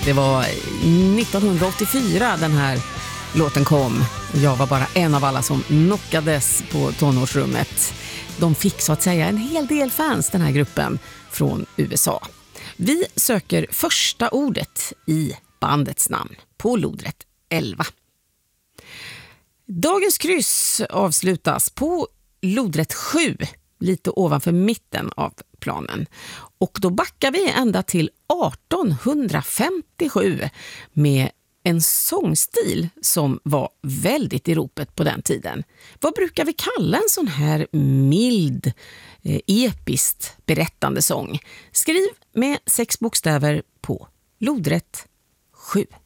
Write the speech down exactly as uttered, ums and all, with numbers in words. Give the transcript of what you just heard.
Det var nittonhundraåttiofyra den här låten kom. Jag var bara en av alla som knockades på tonårsrummet. De fick så att säga en hel del fans, den här gruppen från U S A. Vi söker första ordet i bandets namn på lodrätt elva. Dagens kryss avslutas på lodrätt sju, lite ovanför mitten av planen. Och då backar vi ända till artonhundrafemtiosju med en sångstil som var väldigt i ropet på den tiden. Vad brukar vi kalla en sån här mild, eh, episkt berättande sång? Skriv med sex bokstäver på lodrätt sju.